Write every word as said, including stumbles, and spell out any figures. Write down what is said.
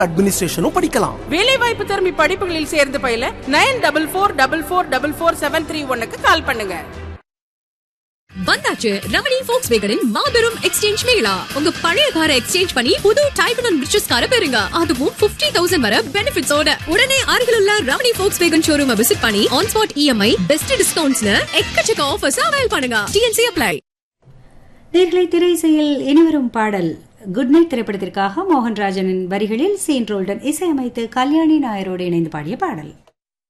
அட்மினிஸ்ட்ரேஷனும் படிக்கலாம். வேலைவாய்ப்பு திறமை படிப்புகளில் சேர்ந்து பயில nine double four double four double four seven three ஒன்னுக்கு கால் பண்ணுங்க. வந்தாச்சு ரமணி ஃபோக்ஸ்வேகனின் மாபெரும் எக்ஸ்சேஞ்ச் மேளா. உங்க பழைய காரை எக்ஸ்சேஞ்ச் பண்ணி புது டைப் அண்ட் ரிச்சஸ் காரை பெறுங்க. அதுவும் பிப்டி தௌசண்ட் வரை பெனிஃபிட்ஸோட. உடனே அருகில் உள்ள ரமணி ஃபோக்ஸ்வேகன் ஷோரூமை விசிட் பண்ணி ஆன் ஸ்பாட் இஎம்ஐ பெஸ்ட் டிஸ்கவுண்ட்ஸ்னு எக்கச்சக்க ஆஃபர்ஸ் அவைல் பண்ணுங்க. DNC apply. நேர்களை திரைசையில் இனிவரும் பாடல் குட் நைட் திரைப்படத்திற்காக மோகன்ராஜனின் வரிகளில் சீன் ரோல்டன் இசையமைத்து கல்யாணி நாயரோடு இணைந்து பாடிய பாடல்.